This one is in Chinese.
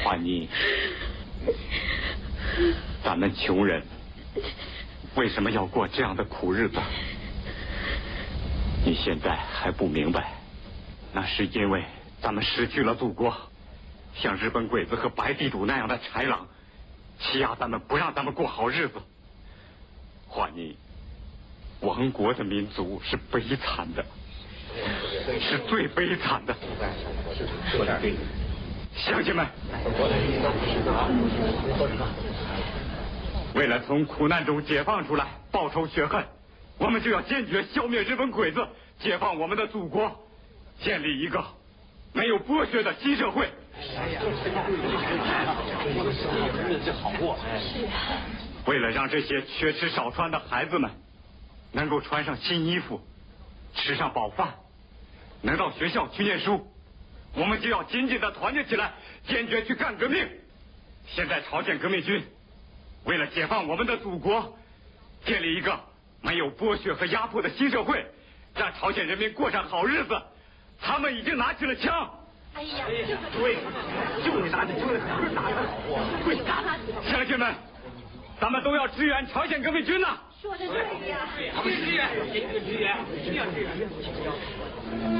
华妮，咱们穷人为什么要过这样的苦日子？你现在还不明白，那是因为咱们失去了祖国，像日本鬼子和白地主那样的豺狼欺压咱们，不让咱们过好日子。华妮，亡国的民族是悲惨的，是最悲惨的。说点对。乡亲们，为了从苦难中解放出来，报仇雪恨，我们就要坚决消灭日本鬼子，解放我们的祖国，建立一个没有剥削的新社会。为了让这些缺吃少穿的孩子们能够穿上新衣服，吃上饱饭，能到学校去念书，我们就要紧紧的团结起来，坚决去干革命。现在朝鲜革命军为了解放我们的祖国，建立一个没有剥削和压迫的新社会，让朝鲜人民过上好日子，他们已经拿起了枪。 哎呀， 对，就你拿着枪，打得好啊！对，乡亲们，咱们都要支援朝鲜革命军呐！ 说的对呀， 他们支援，一定要支援。